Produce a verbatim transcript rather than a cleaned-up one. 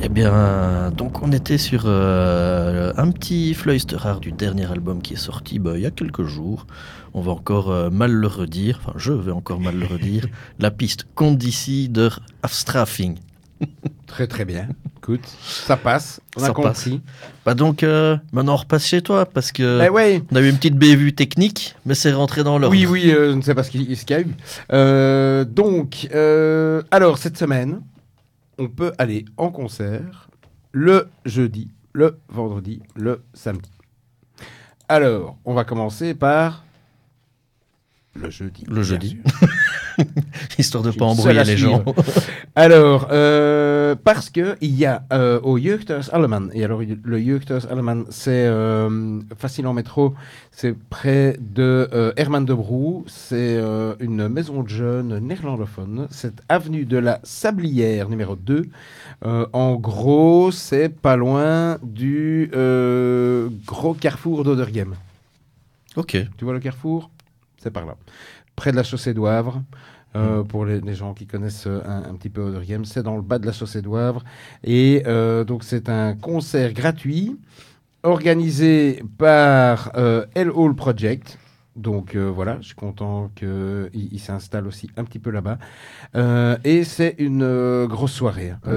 Eh bien, donc on était sur euh, un petit Fluisterard du dernier album qui est sorti bah, il y a quelques jours. On va encore euh, mal le redire, enfin je vais encore mal le redire. La piste Conditie der Afstraffing. Très très bien. Écoute, ça passe, on a Ça compris. passe. Bah donc euh, maintenant on repasse chez toi parce que Ben ouais. on a eu une petite bévue technique, mais c'est rentré dans l'ordre. Oui, oui, euh, je ne sais pas ce qu'il ce qu'il y a eu. Euh, donc, euh, alors cette semaine, on peut aller en concert le jeudi, le vendredi, le samedi. Alors, on va commencer par le jeudi. Le bien jeudi. sûr. Histoire de Je suis pas le seul embrouiller à les suivre. gens. Alors, euh, parce que il y a euh, au Jeugdhuis Alleman, et alors le Jeugdhuis Alleman, c'est euh, facile en métro, c'est près de euh, Herman de Broe, c'est euh, une maison de jeunes néerlandophone, c'est avenue de la Sablière numéro deux. Euh, en gros, c'est pas loin du euh, gros carrefour d'Oderghem. Ok. Tu vois le carrefour? C'est par là. Près de la chaussée d'Ouavre. Euh, pour les, les gens qui connaissent euh, un, un petit peu Oderghem, c'est dans le bas de la chaussée d'Ouavre. Et euh, donc, c'est un concert gratuit organisé par euh, Hell Hall Project. Donc euh, voilà, je suis content qu'il il s'installe aussi un petit peu là-bas. Euh, et c'est une euh, grosse soirée. Hein.